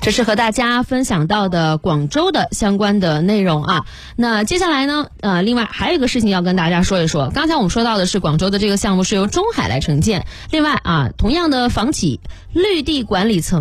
这是和大家分享到的广州的相关的内容啊。那接下来呢，另外还有一个事情要跟大家说一说。刚才我们说到的是广州的这个项目是由中海来承建，另外啊，同样的房企绿地管理层